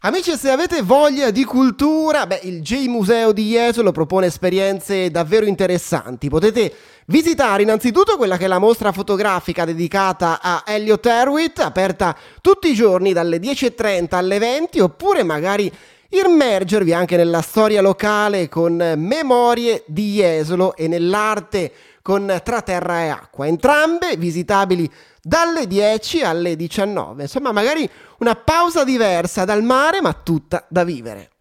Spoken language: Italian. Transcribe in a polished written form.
Amici, se avete voglia di cultura, il J-Museo di Jesolo propone esperienze davvero interessanti. Potete visitare innanzitutto quella che è la mostra fotografica dedicata a Elliott Erwitt, aperta tutti i giorni dalle 10:30 alle 20, oppure magari immergervi anche nella storia locale con Memorie di Jesolo e nell'arte con Tra Terra e Acqua, entrambe visitabili dalle 10 alle 19. Insomma, magari una pausa diversa dal mare, ma tutta da vivere.